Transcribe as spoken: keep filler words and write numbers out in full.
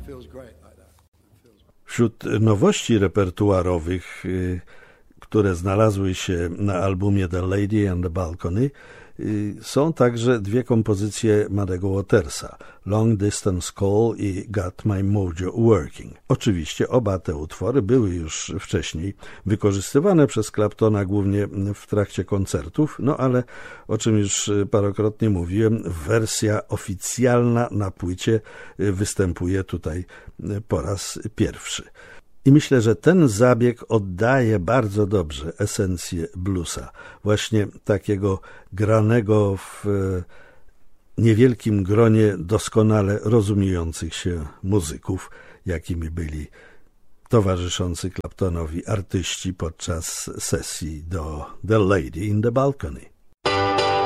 Wśród nowości repertuarowych, które znalazły się na albumie The Lady and the Balcony, są także dwie kompozycje Muddy'ego Watersa, Long Distance Call i Got My Mojo Working. Oczywiście oba te utwory były już wcześniej wykorzystywane przez Claptona głównie w trakcie koncertów, no ale o czym już parokrotnie mówiłem, wersja oficjalna na płycie występuje tutaj po raz pierwszy. I myślę, że ten zabieg oddaje bardzo dobrze esencję bluesa, właśnie takiego granego w niewielkim gronie doskonale rozumiejących się muzyków, jakimi byli towarzyszący Claptonowi artyści podczas sesji do The Lady in the Balcony.